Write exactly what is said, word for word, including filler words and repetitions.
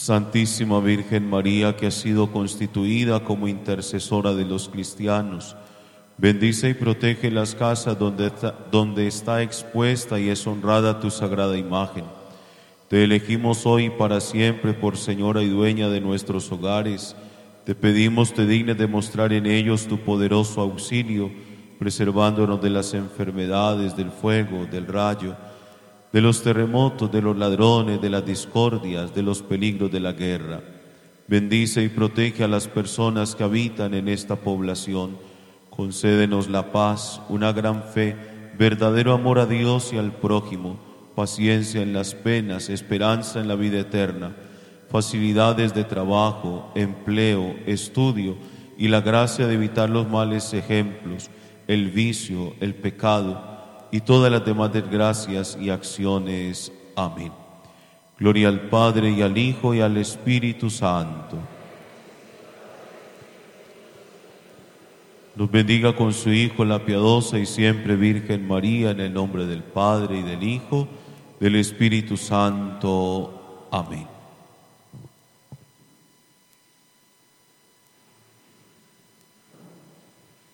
Santísima Virgen María, que ha sido constituida como intercesora de los cristianos, bendice y protege las casas donde está, donde está expuesta y es honrada tu sagrada imagen. Te elegimos hoy para siempre por Señora y Dueña de nuestros hogares. Te pedimos te dignes de mostrar en ellos tu poderoso auxilio, preservándonos de las enfermedades, del fuego, del rayo, de los terremotos, de los ladrones, de las discordias, de los peligros de la guerra. Bendice y protege a las personas que habitan en esta población. Concédenos la paz, una gran fe, verdadero amor a Dios y al prójimo, paciencia en las penas, esperanza en la vida eterna, facilidades de trabajo, empleo, estudio y la gracia de evitar los males ejemplos, el vicio, el pecado y todas las demás desgracias y acciones. Amén. Gloria al Padre y al Hijo y al Espíritu Santo. Nos bendiga con su Hijo, la piadosa y siempre Virgen María, en el nombre del Padre y del Hijo, del Espíritu Santo. Amén.